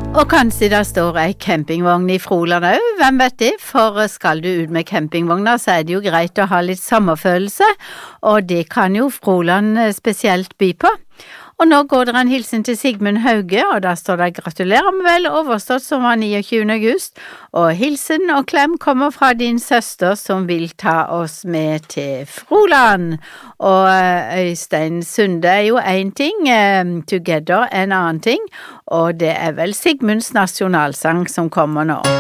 Og kanskje det står ei campingvogn I Froland også, hvem vet det? For skal du ut med campingvogna, så det jo greit å ha litt sommerfølelse, og det kan jo Froland spesielt by på. Og nå går det en hilsen til Sigmund Hauge, og da står det gratulerer med vel overstått som var 29. august, og hilsen og klem kommer fra din søster som vil ta oss med til Froland. Og Øystein Sunde jo en ting, Together en annen ting, og det vel Sigmunds nasjonalsang som kommer nå.